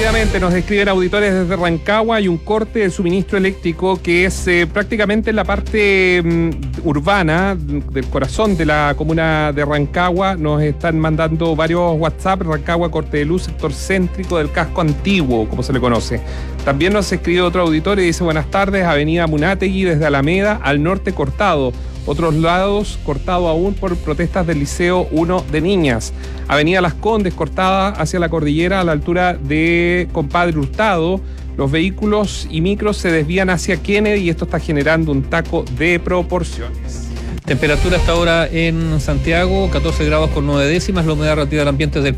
Rápidamente nos escriben auditores desde Rancagua. Hay un corte del suministro eléctrico que es prácticamente en la parte urbana del corazón de la comuna de Rancagua. Nos están mandando varios WhatsApp. Rancagua, corte de luz, sector céntrico del casco antiguo, como se le conoce. También nos escribe otro auditor y dice: buenas tardes, avenida Munátegui desde Alameda al norte cortado. Otros lados cortado aún por protestas del Liceo 1 de Niñas. Avenida Las Condes cortada hacia la cordillera a la altura de Compadre Hurtado. Los vehículos y micros se desvían hacia Kennedy y esto está generando un taco de proporciones. Temperatura hasta ahora en Santiago, 14 grados con 9 décimas, la humedad relativa del ambiente es del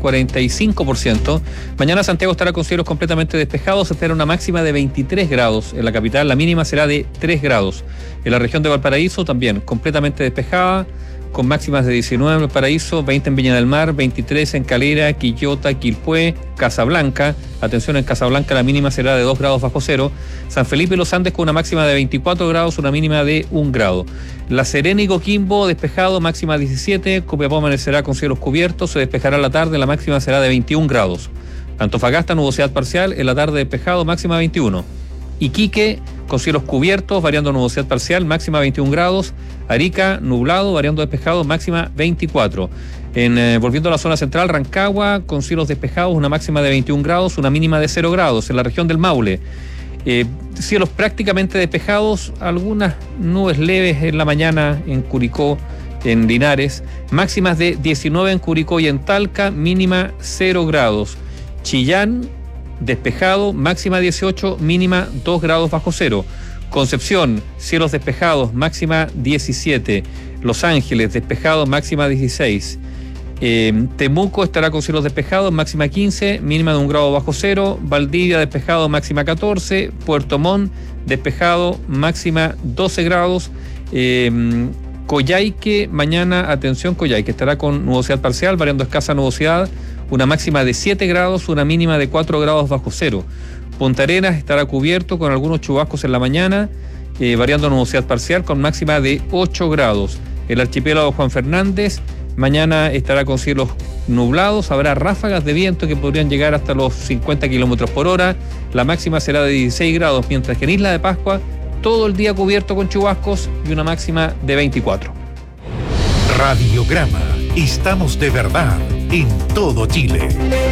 45%. Mañana Santiago estará con cielos completamente despejados, se espera una máxima de 23 grados en la capital, la mínima será de 3 grados. En la región de Valparaíso también completamente despejada, con máximas de 19 en Valparaíso, 20 en Viña del Mar, 23 en Calera, Quillota, Quilpué, Casablanca. Atención, en Casablanca la mínima será de 2 grados bajo cero. San Felipe y Los Andes con una máxima de 24 grados, una mínima de 1 grado. La Serena y Coquimbo despejado, máxima 17. Copiapó amanecerá con cielos cubiertos, se despejará la tarde, la máxima será de 21 grados. Antofagasta, nubosidad parcial, en la tarde despejado, máxima 21. Iquique, con cielos cubiertos, variando nubosidad parcial, máxima 21 grados. Arica, nublado, variando despejado, máxima 24. Volviendo a la zona central, Rancagua, con cielos despejados, una máxima de 21 grados, una mínima de 0 grados. En la región del Maule, cielos prácticamente despejados, algunas nubes leves en la mañana en Curicó, en Linares, máximas de 19 en Curicó y en Talca, mínima 0 grados. Chillán, despejado, máxima 18, mínima 2 grados bajo cero. Concepción, cielos despejados, máxima 17. Los Ángeles, despejado, máxima 16. Temuco estará con cielos despejados, máxima 15, mínima de 1 grado bajo cero. Valdivia, despejado, máxima 14. Puerto Montt, despejado, máxima 12 grados. Coyhaique, mañana, atención, Coyhaique estará con nubosidad parcial, variando escasa nubosidad, una máxima de 7 grados, una mínima de 4 grados bajo cero. Punta Arenas estará cubierto con algunos chubascos en la mañana, variando nubosidad parcial con máxima de 8 grados. El archipiélago Juan Fernández mañana estará con cielos nublados, habrá ráfagas de viento que podrían llegar hasta los 50 kilómetros por hora, la máxima será de 16 grados, mientras que en Isla de Pascua todo el día cubierto con chubascos y una máxima de 24. Radiograma, estamos de verdad en todo Chile.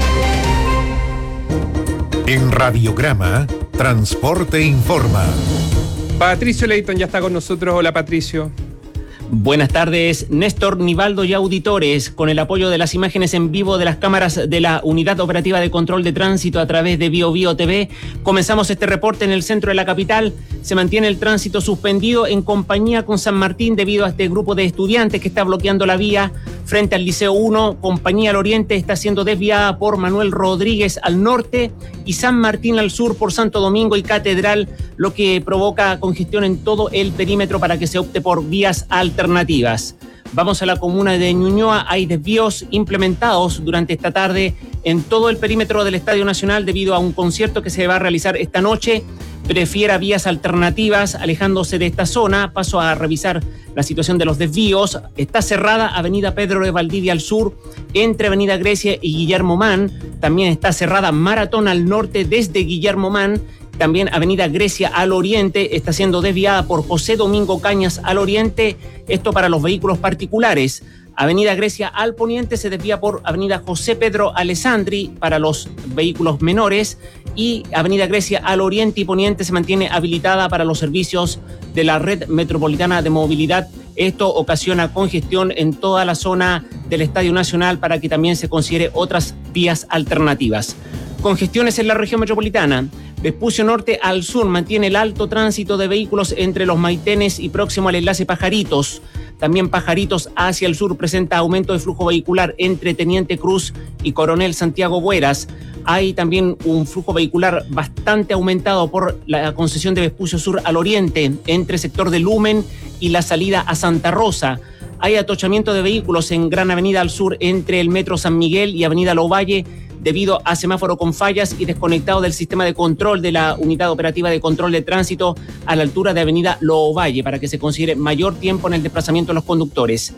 En Radiograma, Transporte Informa. Patricio Leighton ya está con nosotros. Hola, Patricio. Buenas tardes, Néstor, Nivaldo y auditores. Con el apoyo de las imágenes en vivo de las cámaras de la Unidad Operativa de Control de Tránsito a través de BioBio TV, comenzamos este reporte en el centro de la capital. Se mantiene el tránsito suspendido en compañía con San Martín debido a este grupo de estudiantes que está bloqueando la vía frente al Liceo 1. Compañía al oriente está siendo desviada por Manuel Rodríguez al norte y San Martín al sur por Santo Domingo y Catedral, lo que provoca congestión en todo el perímetro para que se opte por vías alternativas. Vamos a la comuna de Ñuñoa. Hay desvíos implementados durante esta tarde en todo el perímetro del Estadio Nacional debido a un concierto que se va a realizar esta noche. Prefiera vías alternativas alejándose de esta zona. Paso a revisar la situación de los desvíos. Está cerrada Avenida Pedro de Valdivia al sur entre Avenida Grecia y Guillermo Mann. También está cerrada Maratón al norte desde Guillermo Mann. También Avenida Grecia al oriente está siendo desviada por José Domingo Cañas al oriente. Esto para los vehículos particulares. Avenida Grecia al poniente se desvía por Avenida José Pedro Alessandri para los vehículos menores y Avenida Grecia al oriente y poniente se mantiene habilitada para los servicios de la Red Metropolitana de Movilidad. Esto ocasiona congestión en toda la zona del Estadio Nacional para que también se considere otras vías alternativas. Congestiones en la región metropolitana. Vespucio Norte al sur mantiene el alto tránsito de vehículos entre los Maitenes y próximo al enlace Pajaritos. También Pajaritos hacia el sur presenta aumento de flujo vehicular entre Teniente Cruz y Coronel Santiago Bueras. Hay también un flujo vehicular bastante aumentado por la concesión de Vespucio Sur al oriente, entre sector de Lumen y la salida a Santa Rosa. Hay atochamiento de vehículos en Gran Avenida al sur entre el Metro San Miguel y Avenida Lovalle debido a semáforo con fallas y desconectado del sistema de control de la Unidad Operativa de Control de Tránsito a la altura de Avenida Lovalle para que se considere mayor tiempo en el desplazamiento de los conductores.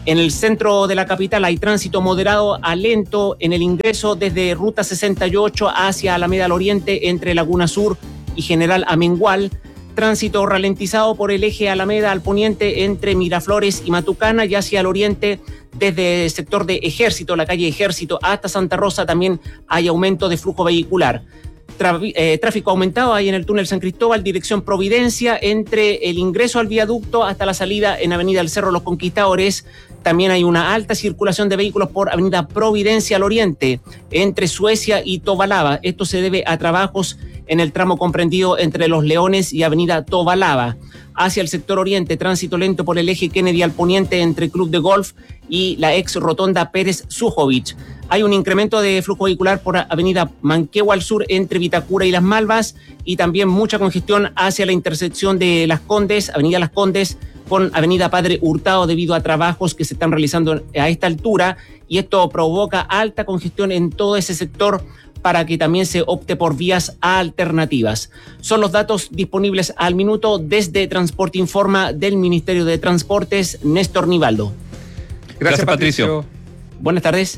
En el centro de la capital hay tránsito moderado a lento en el ingreso desde Ruta 68 hacia Alameda al Oriente entre Laguna Sur y General Amengual. Tránsito ralentizado por el eje Alameda al Poniente entre Miraflores y Matucana, y hacia el Oriente desde el sector de Ejército, la calle Ejército hasta Santa Rosa también hay aumento de flujo vehicular. Tráfico aumentado ahí en el túnel San Cristóbal, dirección Providencia, entre el ingreso al viaducto hasta la salida en Avenida El Cerro Los Conquistadores. También hay una alta circulación de vehículos por Avenida Providencia al Oriente, entre Suecia y Tobalaba. Esto se debe a trabajos en el tramo comprendido entre Los Leones y Avenida Tobalaba. Hacia el sector oriente, tránsito lento por el eje Kennedy al Poniente entre Club de Golf y la ex rotonda Pérez Sujovic. Hay un incremento de flujo vehicular por Avenida Manquehue al sur entre Vitacura y Las Malvas, y también mucha congestión hacia la intersección de Las Condes, Avenida Las Condes, con Avenida Padre Hurtado debido a trabajos que se están realizando a esta altura, y esto provoca alta congestión en todo ese sector para que también se opte por vías alternativas. Son los datos disponibles al minuto desde Transporte Informa del Ministerio de Transportes, Néstor Nivaldo. Gracias, Patricio. Buenas tardes.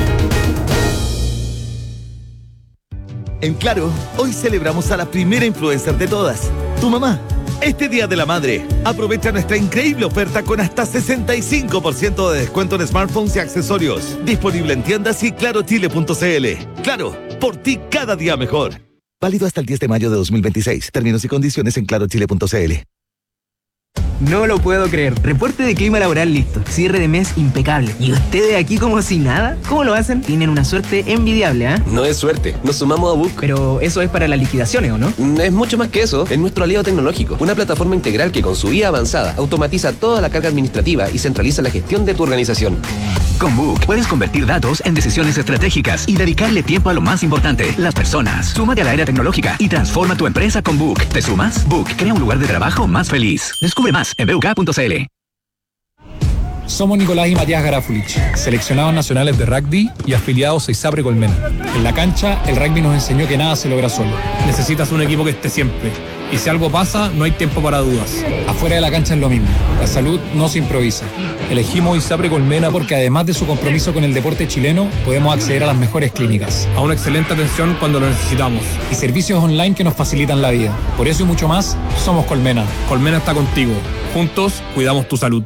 En Claro, hoy celebramos a la primera influencer de todas, tu mamá. Este Día de la Madre, aprovecha nuestra increíble oferta con hasta 65% de descuento en smartphones y accesorios. Disponible en tiendas y clarochile.cl. Claro, por ti cada día mejor. Válido hasta el 10 de mayo de 2026. Términos y condiciones en clarochile.cl. No lo puedo creer. Reporte de clima laboral listo. Cierre de mes impecable. ¿Y ustedes aquí como si nada? ¿Cómo lo hacen? Tienen una suerte envidiable, ¿ah? No es suerte. Nos sumamos a Book. Pero eso es para las liquidaciones, ¿o no? Es mucho más que eso. Es nuestro aliado tecnológico. Una plataforma integral que con su IA avanzada automatiza toda la carga administrativa y centraliza la gestión de tu organización. Con Book puedes convertir datos en decisiones estratégicas y dedicarle tiempo a lo más importante, las personas. Súmate a la era tecnológica y transforma tu empresa con Book. ¿Te sumas? Book crea un lugar de trabajo más feliz. Descubre más en buk.cl. Somos Nicolás y Matías Garafulich, seleccionados nacionales de rugby y afiliados a ISAPRE Colmena. En la cancha, el rugby nos enseñó que nada se logra solo. Necesitas un equipo que esté siempre. Y si algo pasa, no hay tiempo para dudas. Afuera de la cancha es lo mismo. La salud no se improvisa. Elegimos ISAPRE Colmena porque además de su compromiso con el deporte chileno, podemos acceder a las mejores clínicas, a una excelente atención cuando lo necesitamos y servicios online que nos facilitan la vida. Por eso y mucho más, somos Colmena. Colmena está contigo. Juntos, cuidamos tu salud.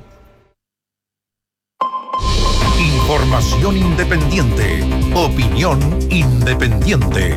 Información independiente. Opinión independiente.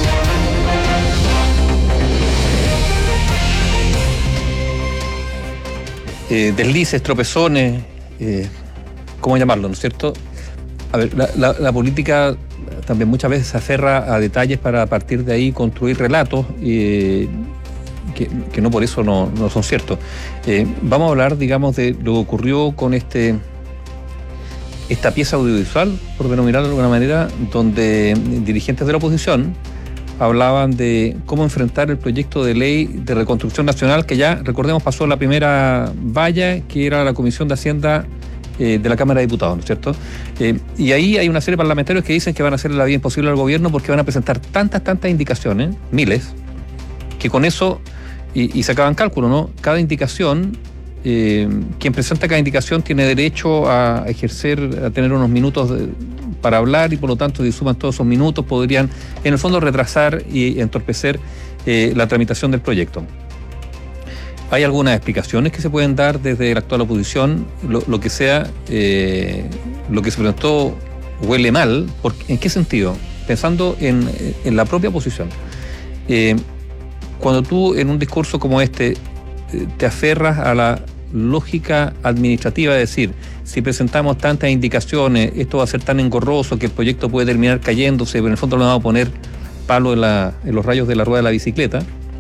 Deslices, tropezones, ¿cómo llamarlo, no es cierto? A ver, la política también muchas veces se aferra a detalles para a partir de ahí construir relatos que no por eso no son ciertos. Vamos a hablar, digamos, de lo que ocurrió con esta pieza audiovisual, por denominarlo de alguna manera, donde dirigentes de la oposición hablaban de cómo enfrentar el proyecto de ley de reconstrucción nacional que ya, recordemos, pasó la primera valla, que era la Comisión de Hacienda de la Cámara de Diputados, ¿no es cierto? Y ahí hay una serie de parlamentarios que dicen que van a hacerle la vida imposible al gobierno porque van a presentar tantas indicaciones, miles, que con eso, y sacaban cálculo, ¿no? Cada indicación, quien presenta cada indicación tiene derecho a ejercer, a tener unos minutos para hablar, y por lo tanto, si suman todos esos minutos, podrían en el fondo retrasar y entorpecer la tramitación del proyecto. Hay algunas explicaciones que se pueden dar desde la actual oposición, lo que sea, lo que se presentó huele mal. ¿En qué sentido? Pensando en la propia oposición. Cuando tú en un discurso como este te aferras a la lógica administrativa, es decir, si presentamos tantas indicaciones, esto va a ser tan engorroso que el proyecto puede terminar cayéndose, pero en el fondo le vamos a poner palo en los rayos de la rueda de la bicicleta,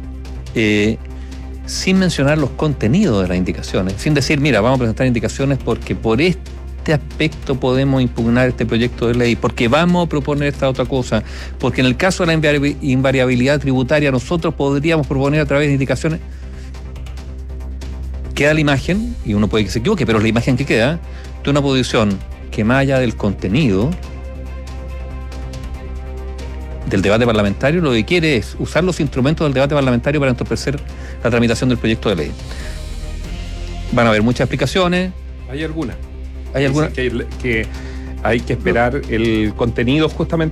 sin mencionar los contenidos de las indicaciones, sin decir, mira, vamos a presentar indicaciones porque por este aspecto podemos impugnar este proyecto de ley, porque vamos a proponer esta otra cosa, porque en el caso de la invariabilidad tributaria nosotros podríamos proponer a través de indicaciones. Queda la imagen, y uno puede que se equivoque, pero es la imagen que queda de una posición que, más allá del contenido del debate parlamentario, lo que quiere es usar los instrumentos del debate parlamentario para entorpecer la tramitación del proyecto de ley. Van a haber muchas explicaciones. Hay algunas. ¿Hay alguna? Que hay que esperar el contenido justamente